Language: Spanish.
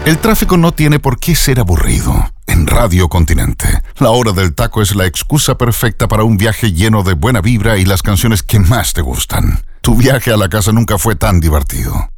El tráfico no tiene por qué ser aburrido. En Radio Continente, la hora del taco es la excusa perfecta para un viaje lleno de buena vibra y las canciones que más te gustan. Tu viaje a la casa nunca fue tan divertido.